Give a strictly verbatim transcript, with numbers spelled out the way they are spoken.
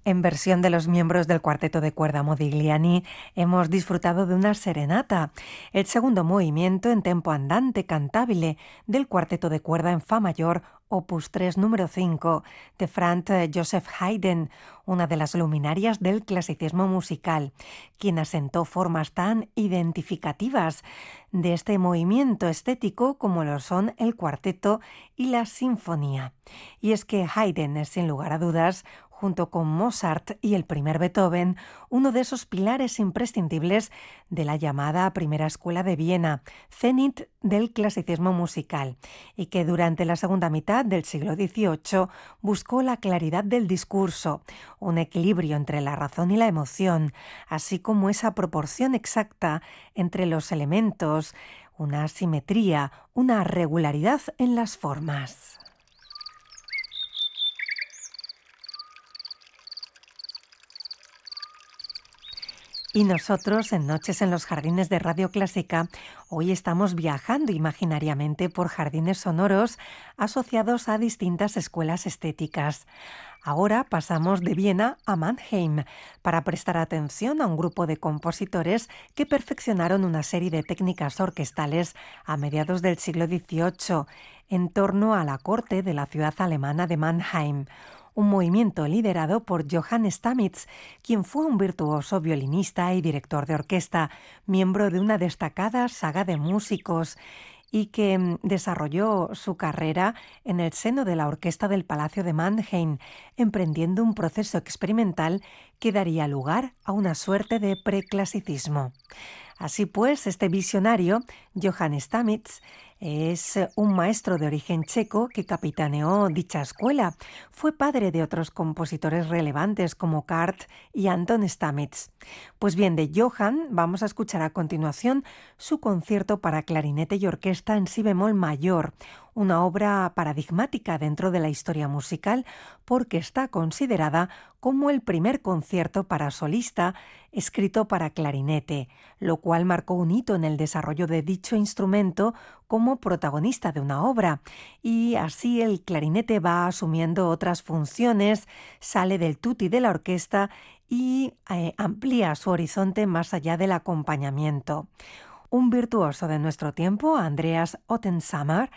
En versión de los miembros del cuarteto de cuerda Modigliani, hemos disfrutado de una serenata, el segundo movimiento en tempo andante cantabile del cuarteto de cuerda en fa mayor opus tres número cinco de Franz Joseph Haydn, una de las luminarias del clasicismo musical, quien asentó formas tan identificativas de este movimiento estético como lo son el cuarteto y la sinfonía. Y es que Haydn es, sin lugar a dudas, junto con Mozart y el primer Beethoven, uno de esos pilares imprescindibles de la llamada Primera Escuela de Viena, cenit del clasicismo musical, y que durante la segunda mitad del siglo dieciocho buscó la claridad del discurso, un equilibrio entre la razón y la emoción, así como esa proporción exacta entre los elementos, una simetría, una regularidad en las formas. Y nosotros, en Noches en los Jardines de Radio Clásica, hoy estamos viajando imaginariamente por jardines sonoros asociados a distintas escuelas estéticas. Ahora pasamos de Viena a Mannheim para prestar atención a un grupo de compositores que perfeccionaron una serie de técnicas orquestales a mediados del siglo dieciocho en torno a la corte de la ciudad alemana de Mannheim. Un movimiento liderado por Johann Stamitz, quien fue un virtuoso violinista y director de orquesta, miembro de una destacada saga de músicos, y que desarrolló su carrera en el seno de la Orquesta del Palacio de Mannheim, emprendiendo un proceso experimental que daría lugar a una suerte de preclasicismo. Así pues, este visionario, Johann Stamitz, es un maestro de origen checo que capitaneó dicha escuela. Fue padre de otros compositores relevantes como Cart y Anton Stamitz. Pues bien, de Johann vamos a escuchar a continuación su concierto para clarinete y orquesta en si bemol mayor, una obra paradigmática dentro de la historia musical porque está considerada como el primer concierto para solista escrito para clarinete, lo cual marcó un hito en el desarrollo de dicho instrumento como protagonista de una obra, y así el clarinete va asumiendo otras funciones, sale del tutti de la orquesta y eh, amplía su horizonte más allá del acompañamiento. Un virtuoso de nuestro tiempo, Andreas Ottensamer,